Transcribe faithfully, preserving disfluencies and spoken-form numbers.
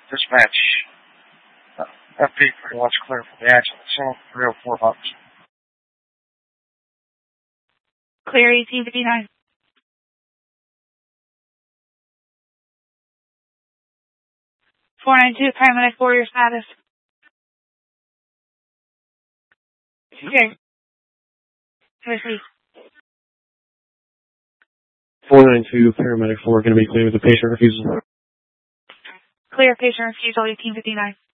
Dispatch. Uh, F P pretty much clear for the accident. Channel three oh four Bucks. Clear eighteen fifty-nine. four nine two, paramedic for your status. Okay. Receive. four nine two, paramedic four, going to be clear with the patient refusal. Clear patient refusal eighteen fifty-nine.